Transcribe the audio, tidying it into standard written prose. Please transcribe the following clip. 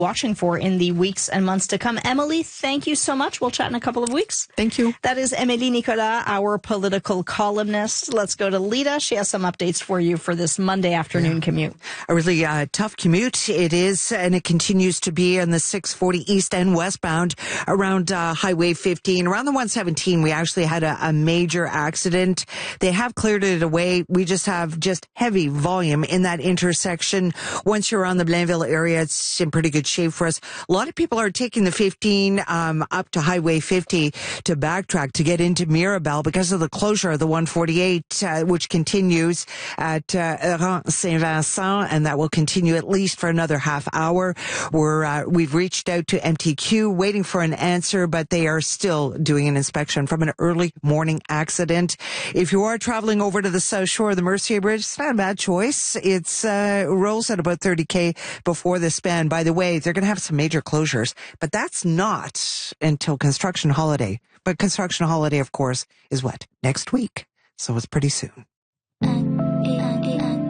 watching for in the weeks and months to come. Emily, thank you so much. We'll chat in a couple of weeks. Thank you. That is Emily Nicolas, our political columnist. Let's go to Lita. She has some updates for you for this Monday afternoon commute. A really tough commute it is, and it continues to be on the 640 east and westbound around Highway 15. Around the 117, we actually had a major accident. They have cleared it away. We just have heavy volume in that intersection. Once you're on the Blainville area, it's in pretty good shape for us. A lot of people are taking the 15 up to Highway 50 to backtrack to get into Mirabel because of the closure of the 148, which continues at Saint-Vincent, and that will continue at least for another half hour. We've reached out to MTQ waiting for an answer, but they are still doing an inspection from an early morning accident. If you are traveling over to the south shore of the Mercier Bridge, it's not a bad choice. It's rolls at about 30K before the span. By the way, they're going to have some major closures, but that's not until construction holiday. But construction holiday, of course, is what? Next week. So it's pretty soon.